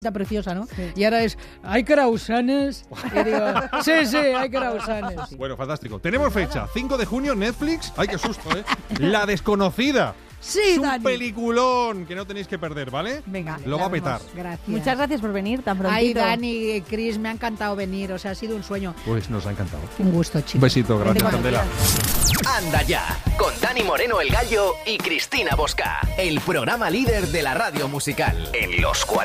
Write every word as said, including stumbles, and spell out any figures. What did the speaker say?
preciosa, ¿no? Sí. Y ahora es, hay crausanes. Y digo, sí, sí, hay crausanes. Bueno, fantástico. Tenemos fecha, cinco de junio, Netflix. Ay, qué susto, ¿eh? La Desconocida. Sí, es un Dani. peliculón que no tenéis que perder, ¿vale? Venga. Lo va a petar. Gracias. Muchas gracias por venir tan prontito. Ay, Dani, Chris, me ha encantado venir. O sea, ha sido un sueño. Pues nos ha encantado. Un gusto, chicos. Un besito, gracias, Candela. Anda ya, con Dani Moreno el Gallo y Cristina Bosca, el programa líder de la radio musical en los cuarenta.